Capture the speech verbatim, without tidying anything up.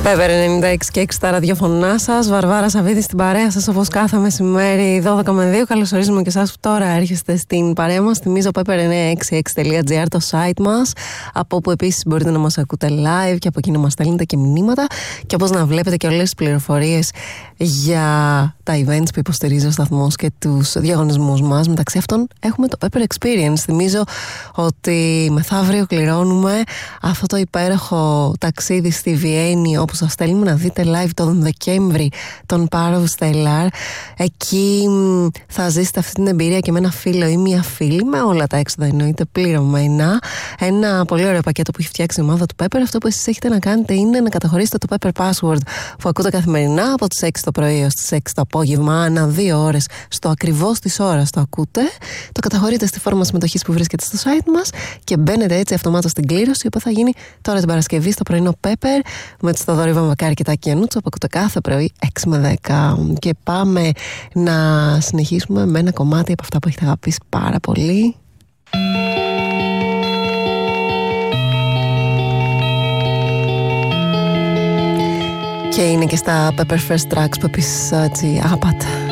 Πέπερ ενενήντα έξι και έξι τα ραδιοφωνά σας. Βαρβάρα Σαββίδη στην παρέα σας, όπως κάθε μεσημέρι δώδεκα με δύο. Καλωσορίζουμε και εσάς που τώρα έρχεστε στην παρέα μας. Θυμίζω πέπερ εννιακόσια εξήντα έξι τελεία τζι άρ το site μας, από όπου επίσης μπορείτε να μας ακούτε live και από εκεί να μας στέλνετε και μηνύματα, και όπως να βλέπετε και όλες τις πληροφορίες για τα events που υποστηρίζει ο σταθμός και τους διαγωνισμούς μας. Μεταξύ αυτών έχουμε το Pepper Experience. Θυμίζω ότι μεθαύριο κληρώνουμε αυτό το υπέροχο ταξίδι στη Βιέννη, όπου σας στέλνουμε να δείτε live τον Δεκέμβρη τον Power of Stellar. Εκεί θα ζήσετε αυτή την εμπειρία και με ένα φίλο ή μία φίλη, με όλα τα έξοδα εννοείται πληρωμένα. Ένα πολύ ωραίο πακέτο που έχει φτιάξει η ομάδα του Pepper. Αυτό που εσείς έχετε να κάνετε είναι να καταχωρήσετε το Pepper Password που ακούτε καθημερινά από τις έξι το πρωί έως τις έξι το απόγευμα, ανά δύο ώρες, στο ακριβώς της ώρας το ακούτε. Το καταχωρείτε στη φόρμα συμμετοχής που βρίσκεται στο site μας και μπαίνετε έτσι αυτομάτως στην κλήρωση που θα γίνει τώρα την Παρασκευή στο πρωινό Pepper με τη Στοδωρή Βαμβακάρη και τα Κιανούτσο που ακούτε κάθε πρωί έξι με δέκα. Και πάμε να συνεχίσουμε με ένα κομμάτι από αυτά που έχετε αγαπήσει πάρα πολύ. Και είναι και στα Pepper First Tracks που επίσης έτσι αγαπάτε.